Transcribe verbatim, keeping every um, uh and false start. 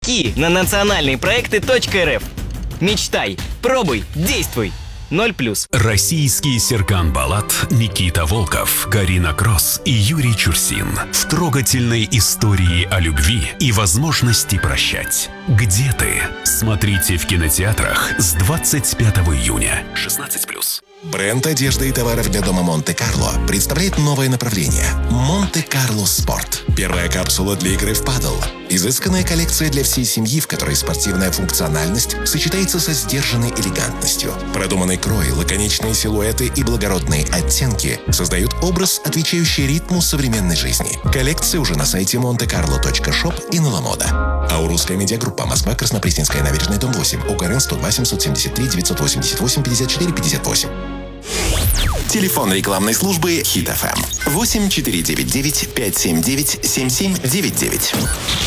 Звонки на национальные проекты точка эр эф. Мечтай, пробуй, действуй. ноль плюс. Российский Серкан Балат, Никита Волков, Карина Кросс и Юрий Чурсин в трогательной истории о любви и возможности прощать. «Где ты?» Смотрите в кинотеатрах с двадцать пятого июня. шестнадцать плюс. Бренд одежды и товаров для дома Монте-Карло представляет новое направление – Монте-Карло Спорт. Первая капсула для игры в падл. Изысканная коллекция для всей семьи, в которой спортивная функциональность сочетается со сдержанной элегантностью. Продуманный крой, лаконичные силуэты и благородные оттенки создают образ, отвечающий ритму современной жизни. Коллекция уже на сайте montecarlo точка shop и на Ламода. Аурусская медиагруппа, Москва, Краснопресненская набережная, дом восемь, УКРН сто два семьсот семьдесят три девятьсот восемьдесят восемь пятьдесят четыре пятьдесят восемь. Телефон рекламной службы Хит эф эм восемь четыре девять девять пять семь девять семь семь девять девять.